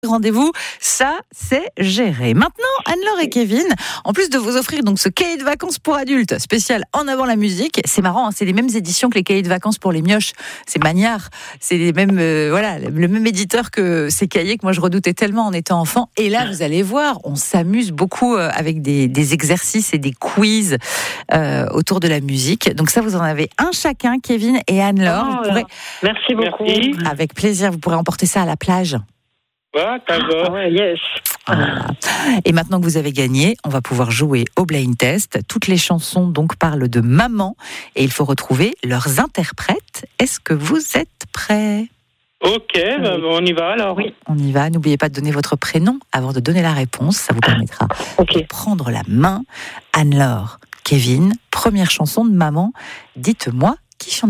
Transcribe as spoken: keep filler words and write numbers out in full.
Rendez-vous, ça c'est géré. Maintenant, Anne-Laure et Kevin, en plus de vous offrir donc ce cahier de vacances pour adultes spécial En avant la musique, c'est marrant, hein, c'est les mêmes éditions que les cahiers de vacances pour les mioches, c'est Magnard, c'est les mêmes, euh, voilà, le même éditeur que ces cahiers que moi je redoutais tellement en étant enfant. Et là, vous allez voir, on s'amuse beaucoup euh, avec des, des exercices et des quiz euh, autour de la musique. Donc ça, vous en avez un chacun, Kevin et Anne-Laure. Oh, vous pourrez, merci beaucoup. Merci. avec plaisir, vous pourrez emporter ça à la plage. Ah, d'accord. Ah ouais, yes. Voilà. Et maintenant que vous avez gagné, on va pouvoir jouer au blind test. Toutes les chansons donc parlent de maman et il faut retrouver leurs interprètes. Est-ce que vous êtes prêts ? Ok, bah, on y va alors. Oui. On y va. N'oubliez pas de donner votre prénom avant de donner la réponse. Ça vous permettra Ok. de prendre la main. Anne-Laure, Kevin, première chanson de maman. Dites-moi qui chante ça ?